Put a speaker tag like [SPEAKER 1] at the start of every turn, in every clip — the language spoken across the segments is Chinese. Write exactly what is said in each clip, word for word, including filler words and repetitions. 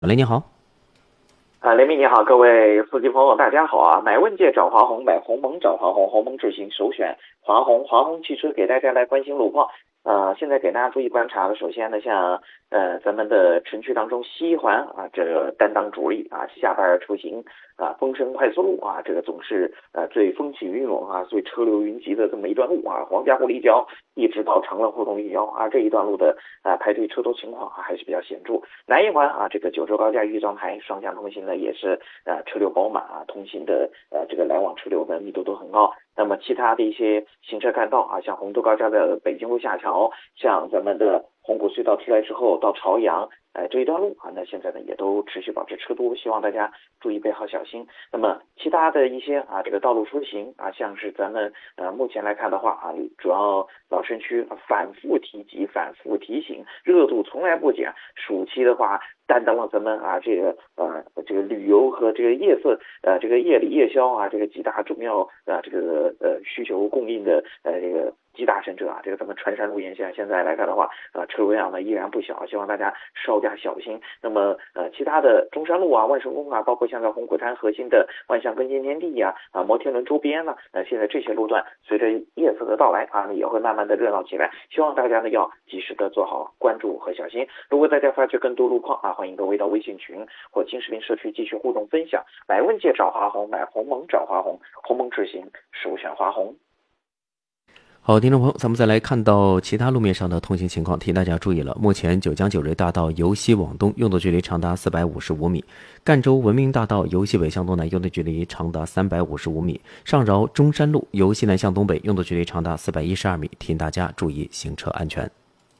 [SPEAKER 1] 喂，你好。
[SPEAKER 2] 啊，雷鸣你好，各位司机朋友，大家好啊！买问界找华虹，买鸿蒙找华虹，鸿蒙智行首选华虹。华虹汽车给大家来关心路况。呃，现在给大家注意观察的，首先呢，像呃咱们的城区当中西环啊，这个担当主力啊，下班出行啊，丰盛快速路啊，这个总是呃最风起云涌啊，最车流云集的这么一段路啊，黄家湖立交一直到长乐互动立交啊，这一段路的啊排队车多情况啊还是比较显著。南一环啊，这个九州高架豫章台双向通行呢，也是呃车流饱满啊，通行的呃这个来往车流的密度都很高。那么其他的一些行车干道啊，像洪都高架的北京路下桥，像咱们的红谷隧道出来之后到朝阳，哎、呃、这一段路啊，那现在呢也都持续保持车多，希望大家注意备好小心。那么其他的一些啊这个道路出行啊，像是咱们呃目前来看的话啊，主要老城区反复提及、反复提醒，热度从来不减。暑期的话，担当了咱们啊这个呃这个旅游和这个夜色呃这个夜里夜宵啊这个几大重要啊这个呃需求供应的呃这个几大城市啊，这个咱们川山路沿线现在来看的话，呃车流量呢依然不小，希望大家稍加小心。那么呃其他的中山路啊、万寿宫啊，包括像在红谷滩核心的万象更新天地呀、啊、啊摩天轮周边呢，呃现在这些路段随着夜色的到来啊，也会慢慢的热闹起来。希望大家呢要及时的做好关注和小心。如果大家发觉更多路况啊，欢迎各位到微信群或金视频社区继续互动分享。买问界找华虹，买鸿蒙找华虹，鸿蒙智行首选华虹。
[SPEAKER 1] 好，听众朋友，咱们再来看到其他路面上的通行情况，提醒大家注意了。目前九江九瑞大道由西往东用的距离长达四百五十五米，赣州文明大道由西北向东南用的距离长达三百五十五米，上饶中山路由西南向东北用的距离长达四百一十二米，提醒大家注意行车安全。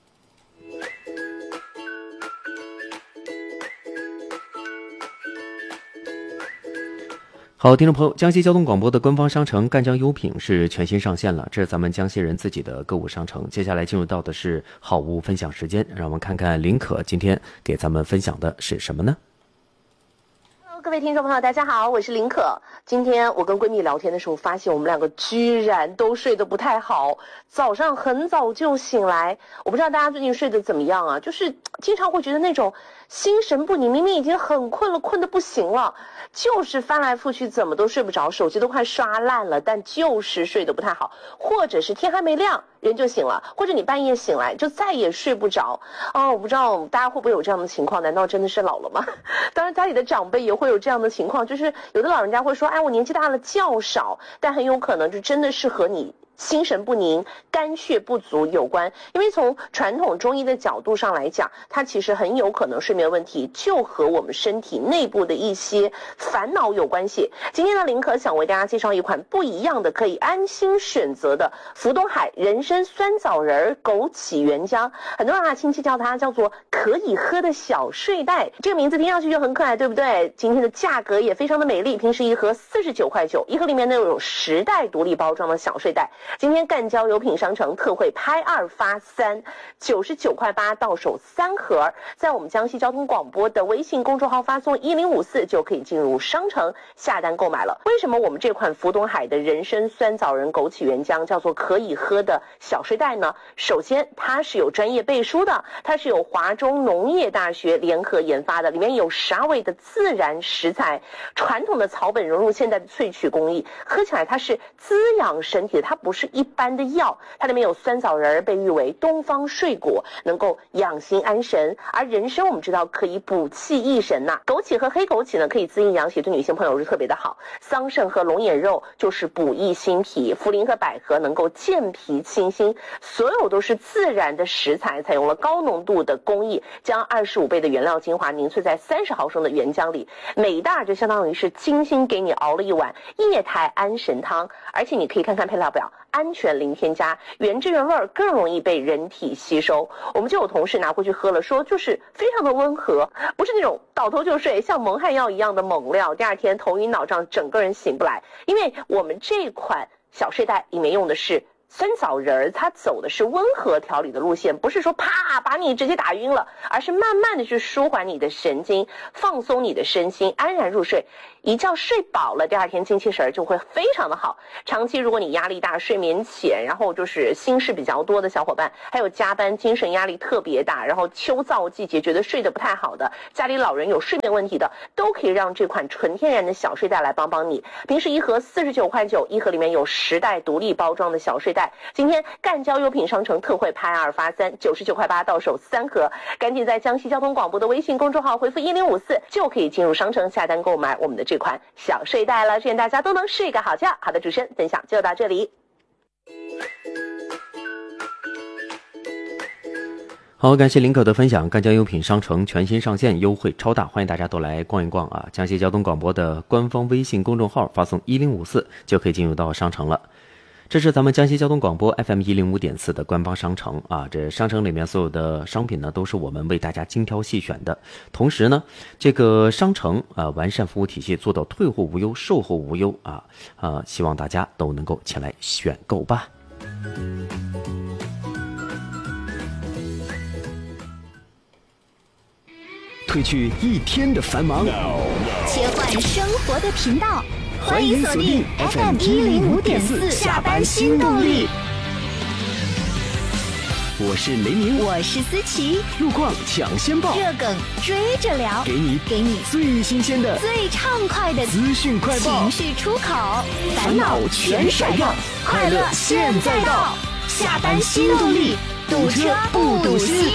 [SPEAKER 1] 好，听众朋友，江西交通广播的官方商城赣江优品是全新上线了，这是咱们江西人自己的购物商城。接下来进入到的是好物分享时间，让我们看看林可今天给咱们分享的是什么呢？
[SPEAKER 3] 各位听众朋友，大家好，我是林可。今天我跟闺蜜聊天的时候，发现我们两个居然都睡得不太好，早上很早就醒来。我不知道大家最近睡得怎么样啊？就是经常会觉得那种心神不宁，明明已经很困了，困得不行了，就是翻来覆去怎么都睡不着，手机都快刷烂了，但就是睡得不太好，或者是天还没亮人就醒了，或者你半夜醒来就再也睡不着。哦，我不知道大家会不会有这样的情况？难道真的是老了吗？当然，家里的长辈也会有这样的情况，就是有的老人家会说，哎，我年纪大了觉少，但很有可能就真的是和你心神不宁、肝血不足有关。因为从传统中医的角度上来讲，它其实很有可能睡眠问题就和我们身体内部的一些烦恼有关系。今天呢，林可想为大家介绍一款不一样的可以安心选择的福东海人参酸枣仁枸杞原浆，很多人啊亲戚叫它叫做可以喝的小睡袋，这个名字听上去就很可爱，对不对？今天的价格也非常的美丽，平时一盒四十九块九，一盒里面呢有十袋独立包装的小睡袋。今天赣交优品商城特惠拍二发三，九十九块八到手三盒，在我们江西交通广播的微信公众号发送一零五四就可以进入商城下单购买了。为什么我们这款福东海的人参酸枣仁枸杞原浆叫做可以喝的小睡袋呢？首先它是有专业背书的，它是有华中农业大学联合研发的，里面有十二味的自然食材，传统的草本融入现代的萃取工艺，喝起来它是滋养身体的，它不是一般的药。它里面有酸枣仁，被誉为东方睡果，能够养心安神。而人参我们知道可以补气益神呐、啊，枸杞和黑枸杞呢可以滋阴养血，对女性朋友是特别的好。桑葚和龙眼肉就是补益心脾，茯苓和百合能够健脾清心，所有都是自然的食材，采用了高浓度的工艺，将二十五倍的原料精华凝萃在三十毫升的原浆里，每一袋就相当于是精心给你熬了一碗液态安神汤。而且你可以看看配料表，安全零添加，原汁原味，更容易被人体吸收。我们就有同事拿回去喝了，说就是非常的温和，不是那种倒头就睡像蒙汗药一样的猛料，第二天头晕脑胀整个人醒不来。因为我们这款小睡袋里面用的是酸枣仁儿它走的是温和调理的路线，不是说啪把你直接打晕了，而是慢慢的去舒缓你的神经，放松你的身心，安然入睡。一觉睡饱了，第二天精气神就会非常的好。长期如果你压力大、睡眠浅，然后就是心事比较多的小伙伴，还有加班精神压力特别大，然后秋燥季节觉得睡得不太好的，家里老人有睡眠问题的，都可以让这款纯天然的小睡袋来帮帮你。平时一盒四十九块九，一盒里面有十袋独立包装的小睡袋。今天赣交优品商城特惠拍二发三，九十九块八到手三盒，赶紧在江西交通广播的微信公众号回复一零五四，就可以进入商城下单购买我们的这款小睡袋了。愿大家都能睡个好觉。好的，主持人分享就到这里。
[SPEAKER 1] 好，感谢林可的分享。赣交优品商城全新上线，优惠超大，欢迎大家都来逛一逛啊！江西交通广播的官方微信公众号发送一零五四就可以进入到商城了。这是咱们江西交通广播 F M 一零五点四的官方商城啊，这商城里面所有的商品呢，都是我们为大家精挑细选的。同时呢，这个商城啊，完善服务体系，做到退货无忧、售后无忧啊啊，希望大家都能够前来选购吧。
[SPEAKER 4] 褪去一天的繁忙，
[SPEAKER 5] 切换生活的频道。
[SPEAKER 4] 欢迎锁定 F M 一零五点四下班新动力。我是雷鸣，
[SPEAKER 5] 我是思琪，
[SPEAKER 4] 路况抢先报，
[SPEAKER 5] 热梗追着聊，
[SPEAKER 4] 给你
[SPEAKER 5] 给你
[SPEAKER 4] 最新鲜的、
[SPEAKER 5] 最畅快的
[SPEAKER 4] 资讯快报，
[SPEAKER 5] 情绪出口，烦恼全甩掉，快乐现在到，下班新动力，堵车不堵心。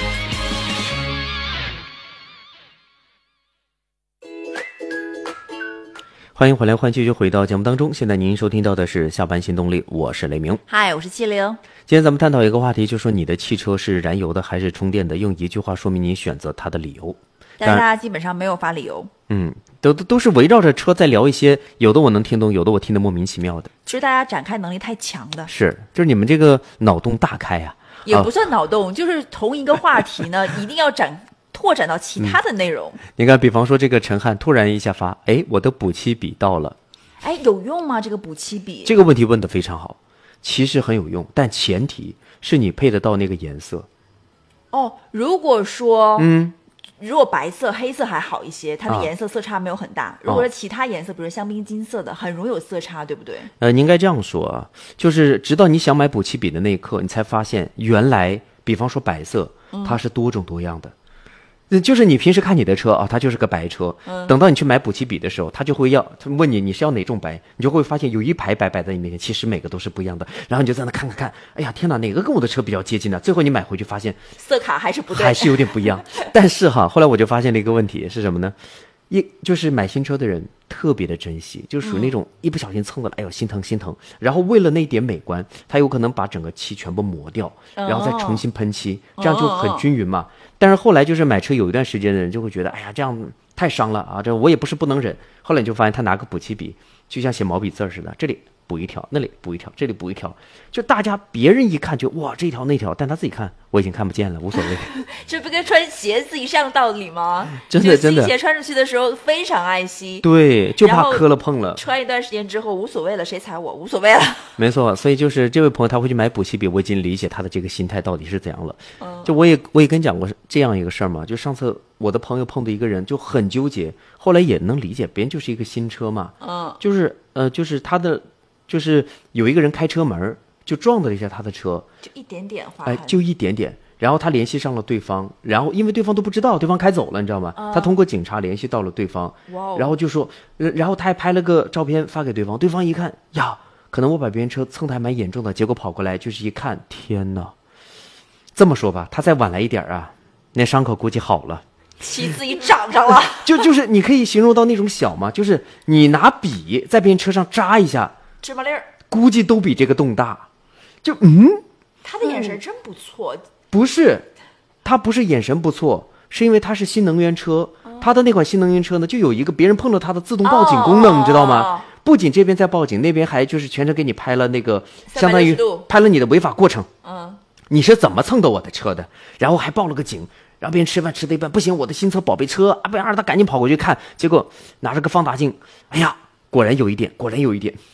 [SPEAKER 1] 欢迎回来，欢迎继续回到节目当中。现在您收听到的是下班新动力，我是雷鸣。
[SPEAKER 6] 嗨，我是七零。
[SPEAKER 1] 今天咱们探讨一个话题，就是说你的汽车是燃油的还是充电的，用一句话说明你选择它的理由。
[SPEAKER 6] 但是大家基本上没有发理由。
[SPEAKER 1] 嗯，都都是围绕着车在聊一些，有的我能听懂，有的我听得莫名其妙的。
[SPEAKER 6] 就是大家展开能力太强的。
[SPEAKER 1] 是，就是你们这个脑洞大开啊。
[SPEAKER 6] 也不算脑洞，啊、就是同一个话题呢，一定要展。拓展到其他的内容、嗯、
[SPEAKER 1] 你看比方说这个陈汉突然一下发，哎，我的补漆笔到了，
[SPEAKER 6] 哎，有用吗？这个补漆笔
[SPEAKER 1] 这个问题问得非常好，其实很有用，但前提是你配得到那个颜色。
[SPEAKER 6] 哦，如果说
[SPEAKER 1] 嗯，
[SPEAKER 6] 如果白色黑色还好一些，它的颜色色差没有很大、啊、如果是其他颜色比如香槟金色的很容易有色差，对不对？
[SPEAKER 1] 呃，你应该这样说啊，就是直到你想买补漆笔的那一刻，你才发现原来比方说白色它是多种多样的、嗯就是你平时看你的车啊，它就是个白车、嗯、等到你去买补漆笔的时候，他就会要他问你你是要哪种白，你就会发现有一排白摆在你面前，其实每个都是不一样的，然后你就在那看看看，哎呀天哪，哪个跟我的车比较接近呢？最后你买回去发现
[SPEAKER 6] 色卡还是不对，
[SPEAKER 1] 还是有点不一样。但是哈，后来我就发现了一个问题是什么呢？一就是买新车的人特别的珍惜，就属于那种一不小心蹭的了，哎呦心疼心疼，然后为了那点美观，他有可能把整个漆全部抹掉，然后再重新喷漆，这样就很均匀嘛。但是后来就是买车有一段时间的人就会觉得，哎呀这样太伤了啊，这我也不是不能忍。后来你就发现他拿个补漆笔，就像写毛笔字似的，这里补一条，那里补一条，这里补一条，就大家别人一看就哇这条那条，但他自己看我已经看不见了，无所谓。
[SPEAKER 6] 这不跟穿鞋子一样道理吗？
[SPEAKER 1] 真的真的，
[SPEAKER 6] 新鞋穿出去的时候非常爱惜，
[SPEAKER 1] 对，就怕磕了碰了。
[SPEAKER 6] 穿一段时间之后无所谓了，谁踩我无所谓了。
[SPEAKER 1] 没错，所以就是这位朋友他会去买补漆笔，我已经理解他的这个心态到底是怎样了。嗯、就我也我也跟你讲过这样一个事儿嘛，就上次我的朋友碰到一个人就很纠结，后来也能理解，别人就是一个新车嘛，嗯，就是呃就是他的。就是有一个人开车门就撞了一下他的车，
[SPEAKER 6] 就一点点划
[SPEAKER 1] 哎，就一点点。然后他联系上了对方，然后因为对方都不知道对方开走了，你知道吗？嗯、他通过警察联系到了对方，
[SPEAKER 6] 哇
[SPEAKER 1] 然后就说，然后他还拍了个照片发给对方，对方一看呀，可能我把别人车蹭得还蛮严重的，结果跑过来就是一看，天哪！这么说吧，他再晚来一点啊，那伤口估计好了。
[SPEAKER 6] 漆自己长上了，
[SPEAKER 1] 就就是你可以形容到那种小吗？就是你拿笔在别人车上扎一下。
[SPEAKER 6] 芝麻粒儿，
[SPEAKER 1] 估计都比这个洞大，就嗯，
[SPEAKER 6] 他的眼神真不错。嗯、
[SPEAKER 1] 不是，他不是眼神不错，是因为他是新能源车，哦、他的那款新能源车呢，就有一个别人碰到他的自动报警功能，哦、你知道吗？不仅这边在报警，那边还就是全程给你拍了那个，相当于拍了你的违法过程。嗯，你是怎么蹭到我的车的？然后还报了个警。然后别人吃饭吃到一半，不行，我的新车宝贝车啊，不然他赶紧跑过去看，结果拿着个放大镜，哎呀，果然有一点，果然有一点。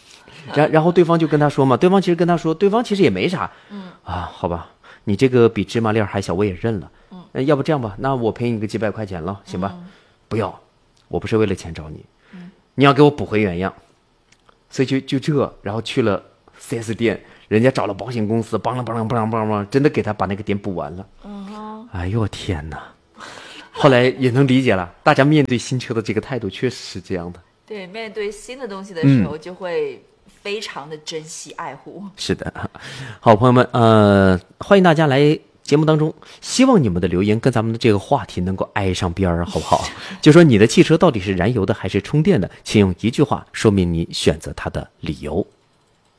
[SPEAKER 1] 然然后对方就跟他说嘛，对方其实跟他说，对方其实也没啥，嗯啊，好吧，你这个比芝麻粒还小，我也认了，嗯，要不这样吧，那我赔你个几百块钱了，行吧？嗯、不要，我不是为了钱找你，嗯、你要给我补回原样，所以就就这，然后去了 四 S 店，人家找了保险公司，邦啷邦啷邦啷邦啷，真的给他把那个点补完了，嗯，哎呦我天哪！后来也能理解了，大家面对新车的这个态度确实是这样的。
[SPEAKER 6] 对，面对新的东西的时候，就会非常的珍惜爱护。
[SPEAKER 1] 嗯、是的，好朋友们，呃，欢迎大家来节目当中，希望你们的留言跟咱们的这个话题能够挨上边儿，好不好？就说你的汽车到底是燃油的还是充电的，请用一句话说明你选择它的理由。